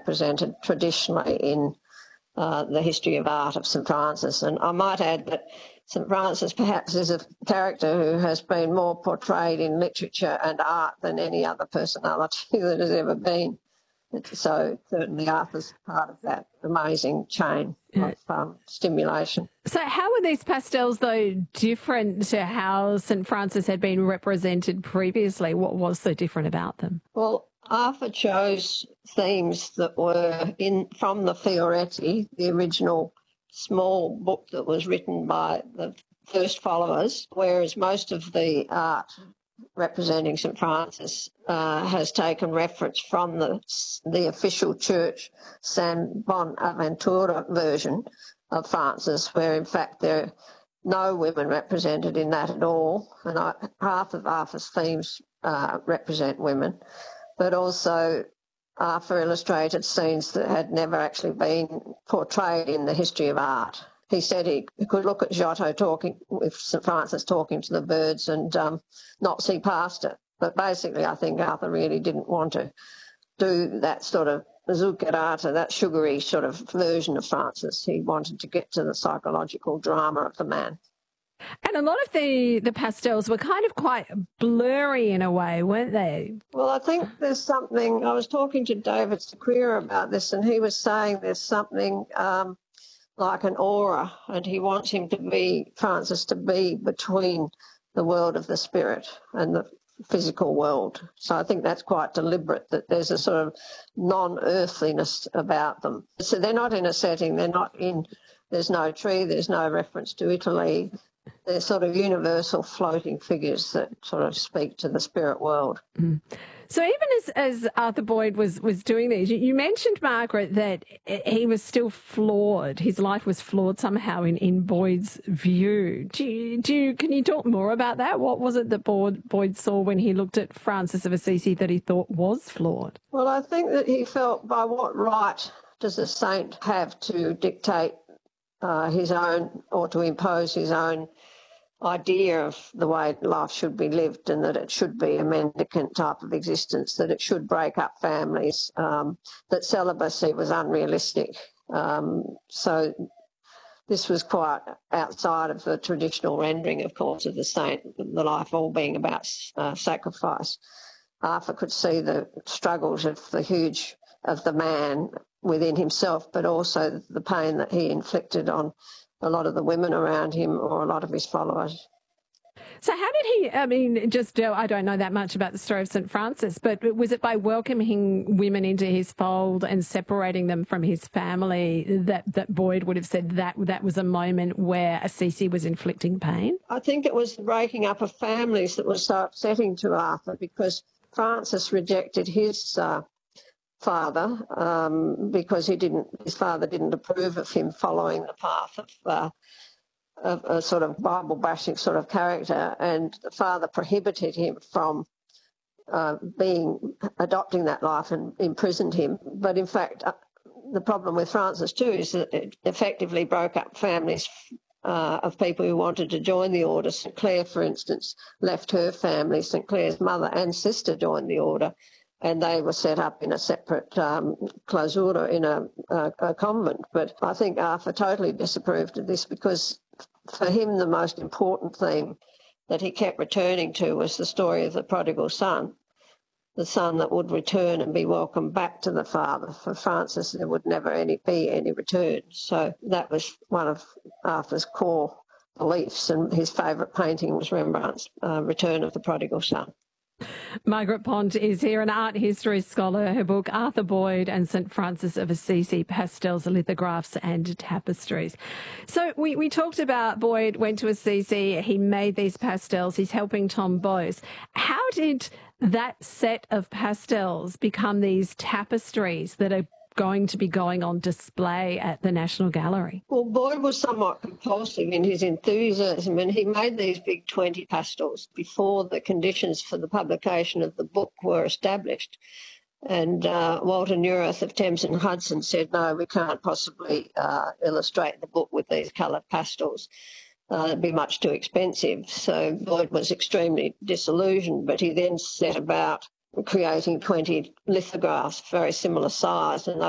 represented traditionally in the history of art of St Francis. And I might add that St Francis perhaps is a character who has been more portrayed in literature and art than any other personality that has ever been. So certainly Arthur's part of that amazing chain of stimulation. So how were these pastels, though, different to how St Francis had been represented previously? What was so different about them? Well, Arthur chose themes that were from the Fioretti, the original small book that was written by the first followers, whereas most of the art representing St Francis has taken reference from the official church San Bonaventura version of Francis, where in fact there are no women represented in that at all, and half of Arthur's themes represent women, but also Arthur illustrated scenes that had never actually been portrayed in the history of art. He said he could look at Giotto talking with St Francis talking to the birds and not see past it. But basically, I think Arthur really didn't want to do that sort of zuccherata, that sugary sort of version of Francis. He wanted to get to the psychological drama of the man. And a lot of the pastels were kind of quite blurry in a way, weren't they? Well, I think there's something, I was talking to David Sequeira about this, and he was saying there's something like an aura, and he wants Francis to be between the world of the spirit and the physical world. So I think that's quite deliberate, that there's a sort of non-earthliness about them. So they're not in a setting, there's no tree, there's no reference to Italy. They're sort of universal floating figures that sort of speak to the spirit world. Mm. So even as Arthur Boyd was doing these, you mentioned, Margaret, that he was still flawed. His life was flawed somehow in Boyd's view. Can you talk more about that? What was it that Boyd saw when he looked at Francis of Assisi that he thought was flawed? Well, I think that he felt, by what right does a saint have to dictate his own, or to impose his own idea of the way life should be lived, and that it should be a mendicant type of existence, that it should break up families, that celibacy was unrealistic. So this was quite outside of the traditional rendering, of course, of the saint, the life all being about sacrifice. Arthur could see the struggles of the man within himself, but also the pain that he inflicted on a lot of the women around him, or a lot of his followers. So how did he, I don't know that much about the story of St Francis, but was it by welcoming women into his fold and separating them from his family that Boyd would have said that was a moment where Assisi was inflicting pain? I think it was the breaking up of families that was so upsetting to Arthur, because Francis rejected his father because his father didn't approve of him following the path of a sort of Bible-bashing sort of character, and the father prohibited him from adopting that life and imprisoned him. But in fact, the problem with Francis too is that it effectively broke up families of people who wanted to join the order. St Clare, for instance, left her family. St Clare's mother and sister joined the order, and they were set up in a separate clausura in a convent. But I think Arthur totally disapproved of this, because for him the most important theme that he kept returning to was the story of the prodigal son, the son that would return and be welcomed back to the father. For Francis, there would never be any return. So that was one of Arthur's core beliefs, and his favourite painting was Rembrandt's Return of the Prodigal Son. Margaret Pont is here, an art history scholar. Her book, Arthur Boyd and St Francis of Assisi, Pastels, Lithographs and Tapestries. So we talked about Boyd went to Assisi, he made these pastels, he's helping Tom Bose. How did that set of pastels become these tapestries that are going to be going on display at the National Gallery? Well, Boyd was somewhat compulsive in his enthusiasm, and he made these big 20 pastels before the conditions for the publication of the book were established. And Walter Neurath of Thames and Hudson said, no, we can't possibly illustrate the book with these coloured pastels. It'd be much too expensive. So Boyd was extremely disillusioned, but he then set about creating 20 lithographs, very similar size, and